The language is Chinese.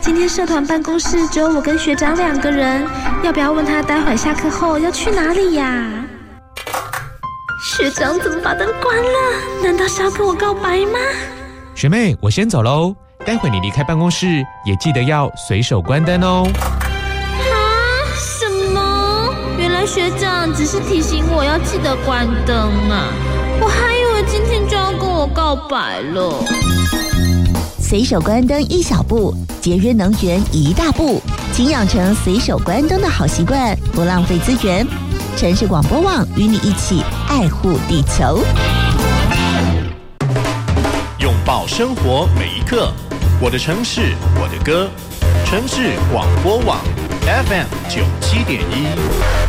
今天社团办公室只有我跟学长2个人，要不要问他待会下课后要去哪里呀？学长怎么把灯关了？难道是要跟我告白吗？ 学妹，我先走喽，待会你离开办公室也记得要随手关灯哦。 什么？原来学长只是提醒我要记得关灯啊，我还以为今天就要跟我告白了。 随手关灯1小步，节约能源1大步，请养成随手关灯的好习惯，不浪费资源。城市广播网与你一起爱护地球， 拥抱生活每一刻。我的城市，我的歌。城市广播网 FM 97.1。